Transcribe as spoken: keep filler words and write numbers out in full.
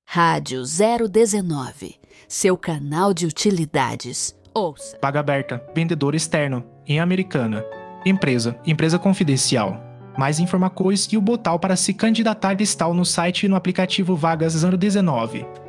Rádio zero dezenove, seu canal de utilidades. Ouça. Vaga aberta, vendedor externo, em Americana. Empresa, empresa confidencial. Mais informações e o botão para se candidatar está no site e no aplicativo Vagas zero dezenove.